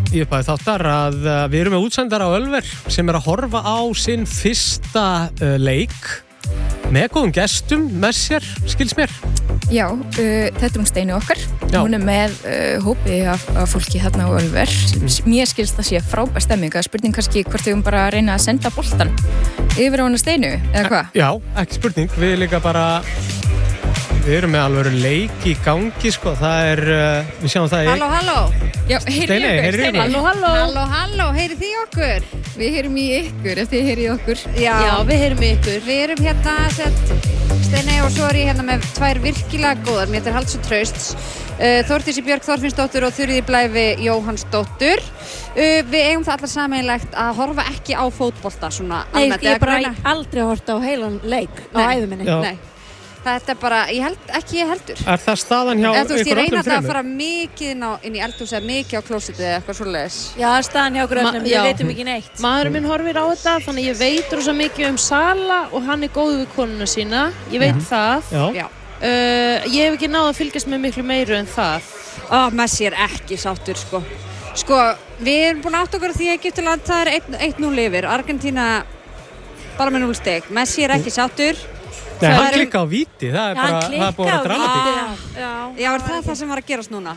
í upphafi þáttar að við erum með útsendara á Ölver sem að horfa á sinn fyrsta leik með góðum gestum með sér, skils mér. Já, þetta hún Steini okkar. Já. Hún með hópi af fólki þarna á Ölver. Mér skilst það sé frábær stemming. Spurning kannski hvort þau bara að reyna að senda boltan yfir á hana Steinu, eða hvað? Já, ekki spurning. Við líka bara... Við erum með alveg leik í gangi, sko. Það við sjáum það í... Halló. Já, heyri ykkur. Halló, heyri þið okkur? Við heyrum í ykkur, ef þið heyri í okkur. Já, við heyrum í ykkur. Við erum hérna, Steini og svo ég hérna með tvær virkilega góðar. Mér Halds og Trausts. Þórdísi Björk Þorfinnsdóttur og Þuríði Blæfi Jóhannsdóttur. Við eigum það allar sameiginlegt að horfa ekki á fótbolta svona almennt. Nei, ég bara aldrei horft á heilan leik á ævi minni. Nei. Þetta bara, ég heldur. Er það staðan hjá ykkur öllum Ég reyna fremur? að fara mikið inn í eldhús eða mikið á klósitið eða eitthvað svoleiðis. Já, staðan hjá okkur öllum, við veitum ekki neitt. Maðurinn minn horfir á þetta, þannig ég veit rosa mikið Sala og hann góður við konuna sína. Ég veit það. Já. Ég hef ekki náð að fylgjast með miklu meiru en það. Messi ekki sáttur, sko. Sko, við erum búin átt okkur því Egyptaland, það 1-0 yfir. Argentína bara með 0 stig. Messi ekki sáttur. Nei, hann klikka á víti, það er búin að dramatík. Já, það sem var að gerast núna?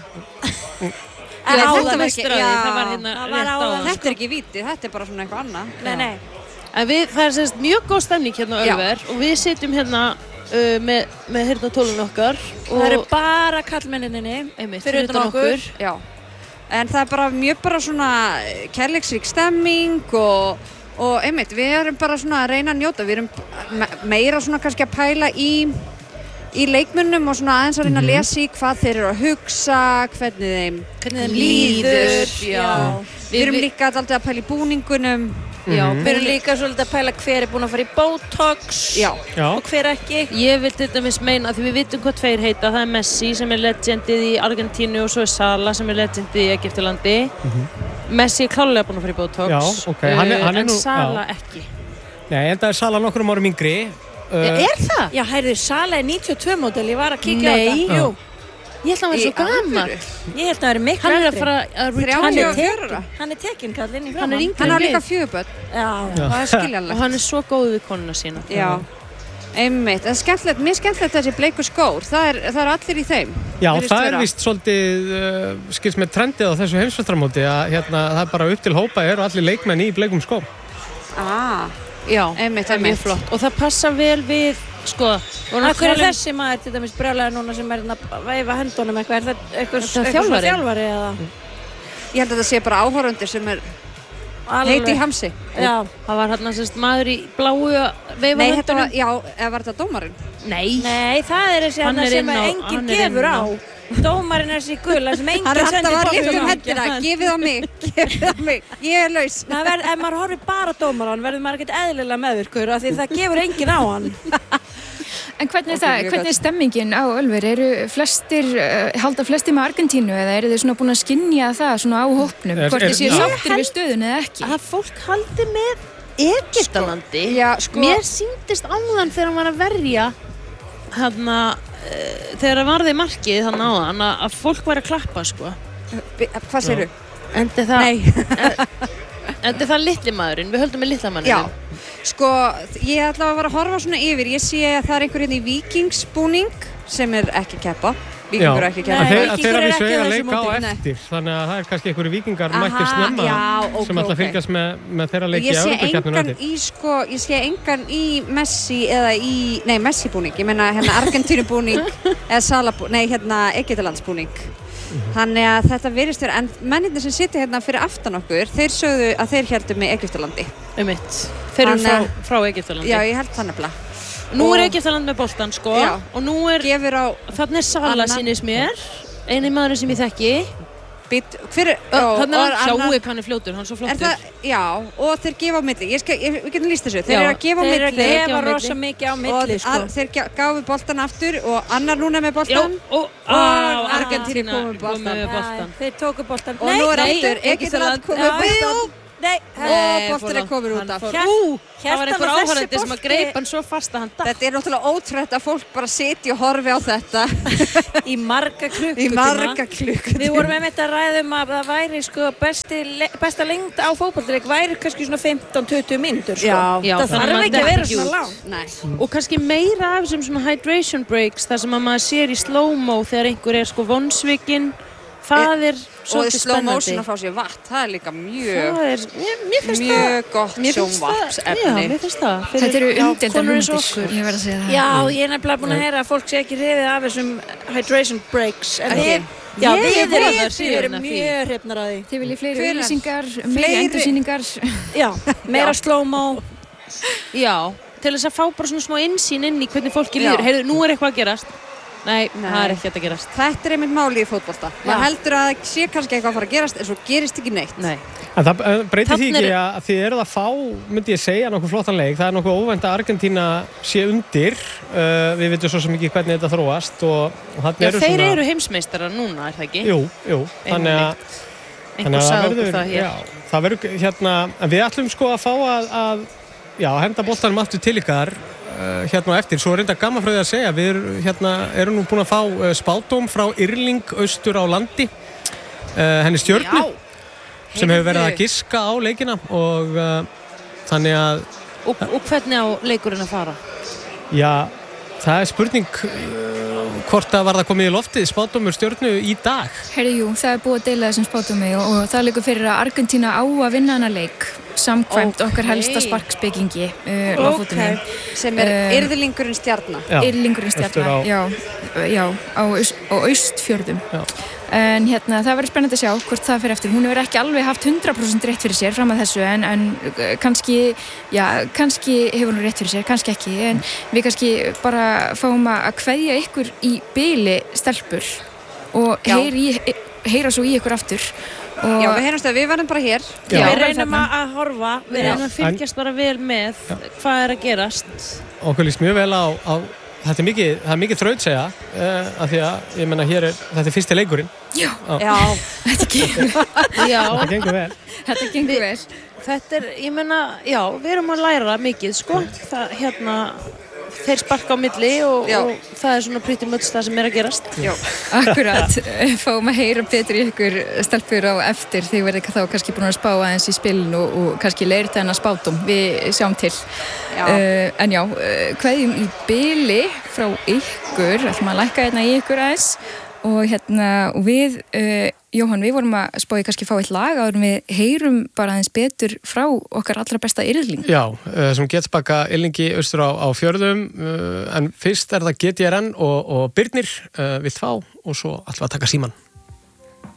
Þetta ekki víti, þetta bara svona eitthvað annað. Nei. En það mjög góð stemning hérna á Ölver og við sitjum hérna með heyrnartólun okkar. Það eru bara kallmenninni fyrir utan okkur. Já, en það bara mjög svona kærleiksrík stemming og einmitt, við erum bara svona að reyna að njóta, við erum meira svona kannski að pæla í leikmönnum og svona aðeins að reyna að lesa í hvað þeir eru að hugsa, hvernig þeim líður. Við erum líka alltaf að pæla í búningunum. Já, við erum líka svolítið að pæla hver búinn að fara í Botox og hver ekki. Ég vil til dæmis meina, því við vitum hvað tveir heita, það Messi sem legendið í Argentínu og svo Sala sem legendið í Egyptalandi. Messi klárlega búinn að fara í Botox, en Sala ekki. Nei, en það Sala nokkrum árum yngri. Er það? Já, Sala 92 módel, ég var að kíkja á það. Jú. Ég held að hann var svo gammal. Ég held að það er miklu eldri. Hann að fara að retire. Hann er tekinn kallinn í fram. Hann er yngri. Hann á líka 4 börn. Já, það er skiljanlegt. Og hann er svo góð við konuna sína. Já, einmitt. Það er skemmtilegt, mér skemmtilegt þessi bleiku skór. Það er allir í þeim. Já, það er víst svolítið, skils með trendið á þessu heimsmeistaramóti að það er bara upp til hópa og allir leikmenn í bleikum skóm. Já, einmitt, það er mjög flott. Og það passa vel við, sko... Akkur er þessi maður til dæmis brjálæður núna sem að veifa hendunum eitthvað? Er það eitthvað þjálfari eða? Ég held að það sé bara áhorfendur sem heiti í hamsi. Já. Það var hérna maður í bláu að veifa hendunum. Já, eða var þetta dómarinn? Nei, það er þessi hérna sem enginn gefur á. Dómarinn er þessi gula sem enginn sendir bara lyftum hendina, gefið á mig, ég er laus. Ef maður horfir bara dómarann verður maður ekkert eðlilega meðvirkur af því það gefur enginn á hann. En hvernig er stemmingin á Ölver? Halda flestir með Argentínu eða eru þið svona búin að skynja það svona á hópnum? Hvort þið séu sáttir við stöðun eða ekki? Að fólk haldi með Egyptalandi. Mér sýndist áðan þegar hann var að verja þegar það varði markið þannig áðan að fólk var að klappa, sko. Hvað segirðu? Endi það litli maðurinn, við höldum með litla manninn. Já, sko, ég ætla að fara svona yfir, ég sé að það er einhver hérna í Víkingsbúning sem ekki keppa. Víkingur ekki keppa. Þeir að við svega leika á eftir, þannig að það er kannski einhverju víkingar mættir snemma sem ætla að fylgjast með þeirra leiki í Evrópukeppninni eftir. Ég sé engan í Messi eða Messi búning, ég meina hérna Argentínu búning eða Sala búning, Egyptalands búning. Þannig að þetta virðist vera, en mennirnir sem sitja hérna fyrir aftan okkur, þeir sögðu að þeir héldu með Egyptalandi. Þeir eru frá Egyptalandi. Já, ég held það nefnilega. Nú er Egyptaland með boltan, sko. Já. Og nú þarna er Sala sýnist mér, eini maðurinn sem ég þekki. Þannig að sjáu hann er fljótur, hann er svo flottur. Já, og þeir gefa á milli. Við getum lýst þessu. Þeir eru að gefa á milli. Þeir gefa rosa mikið á milli, sko. Og þeir gáfu boltan aftur og annar núna með boltan. Og Argentínu komið með boltan. Þeir tóku boltan. Og nú er aftur Egyptaland komið með boltan. Nei, boltinn komin út af. Það var einhver áhorfandi sem að greip hann svo fast að hann datt. Þetta náttúrulega ótrúlegt að fólk bara sitji og horfi á þetta. Í marga klukkutíma. Við vorum einmitt að ræða að það væri sko besta lengd á fótboltaleik væri kannski svona 15-20 mínútur sko. Já, það þarf ekki að vera svona langt. Og kannski meira af þessum svona hydration breaks þar sem að maður sér í slow-mo þegar einhver sko vonsvikinn. Það svolítið slow motion að fá sér vatn, það líka mjög gott sjónvarpsefni. Já, mér finnst það. Þetta eru umdeildar hugmyndir, ég verð að segja það. Já, ég nefnilega búin að heyra að fólk sé ekki hrifið af þessum hydration breaks. En við erum mjög hrifnar að því. Þið viljið fleiri auglýsingar, meiri endursýningar. Já, meira slow-mo. Já, til þess að fá bara svona smá innsýn inn í hvernig fólki líður. Heyrðu, nú ekkert að gerast. Nei, það ekki að gerast. Þetta einmitt máli í fótbolta. Maður heldur að það sé kannski eitthvað að fara að gerast en svo gerist ekki neitt. Nei. En það breytir því ekki að þið eruð að fá, myndi ég segja, nokkuð flottan leik. Það nokkuð óvænt að Argentína sé undir. Við veitum svo sem ekki hvernig þetta þróast og þarna eru þeir eru heimsmeistarar núna, er það ekki? Jú. Þannig að einhver sagði okkur það hér. Já, það verður hérna, en við ætlum sko að fá að henda boltanum aftur til ykkar hérna eftir, svo reynda gaman frá því að segja við erum nú búin að fá spádóm frá Yrling austur á landi henni Stjörnu sem hefur verið að giska á leikina og þannig að og hvernig á leikurinn að fara? Já, það spurning hvort það var það komið í loftið spádómur Stjörnu í dag. Jú, það búið að deila þessum spádómi og það leikur fyrir að Argentína á að vinna hana leik samkvæmt okkar helsta sparkspekingi sem Yrðlingurinn Stjarna. Yrðlingurinn Stjarna, já, á Austfjörðum. En það verður spennandi að sjá hvort það fyrir eftir. Hún hefur ekki alveg haft 100% rétt fyrir sér fram að þessu en kannski hefur hún rétt fyrir sér, kannski ekki. En við kannski bara fáum að kveðja ykkur í bili stelpur og heyra svo í ykkur aftur. Já, við heyrumst að við verðum bara hér. Við reynum að horfa, við reynum að fylgjast bara vel með hvað er að gerast. Okkur líst mjög vel á þetta er mikið þrautsegja af því að ég menna þetta er fyrsti leikurinn. Já. Þetta gengur vel. Þetta gengur vel. Þetta ég menna, við erum að læra mikið, sko. Þeir sparka á milli og það er svona pretty much það sem er að gerast. Já. Akkurat, fáum að heyra betur í ykkur stelpur á eftir þegar verður þá kannski búin að spá aðeins í spilinu og kannski leirta hennar spátum. Við sjáum til. En kveðjum í bili frá ykkur, ætlum að lækka hérna í ykkur aðeins og við Jóhann, við vorum að spáði kannski fá eitt lag áður en við heyrum bara aðeins betur frá okkar allra besta Yrling. Já, sem Getsbakka Yrlingi austur á fjörðum en fyrst er það GTRN og Birnir við þá og svo ætlum við að taka síman.